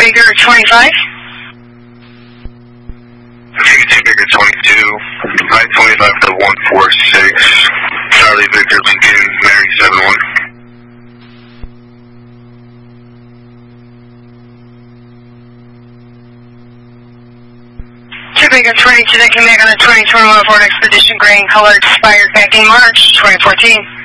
Bigger 25. Ticket 2 Bigger 22, I-25 to 146, Charlie Victor Lincoln, Mary 71. 2 Bigger 22, that came back on the 2021 Ford Expedition gray and colored, expired back in March 2014.